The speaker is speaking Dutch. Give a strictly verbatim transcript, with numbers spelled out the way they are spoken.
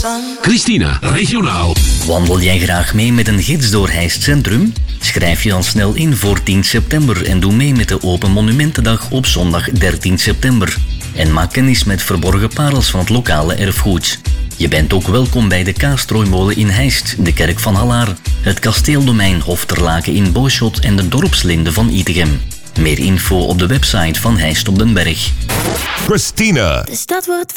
Christina, regionaal. Wandel jij graag mee met een gids door Heist Centrum? Schrijf je dan snel in voor tien september en doe mee met de Open Monumentendag op zondag dertien september. En maak kennis met verborgen parels van het lokale erfgoed. Je bent ook welkom bij de Kaastrooimolen in Heist, de Kerk van Hallaar, het kasteeldomein Hofterlaken in Boschot en de dorpslinde van Itegem. Meer info op de website van Heist op den Berg. Christina. De stad wordt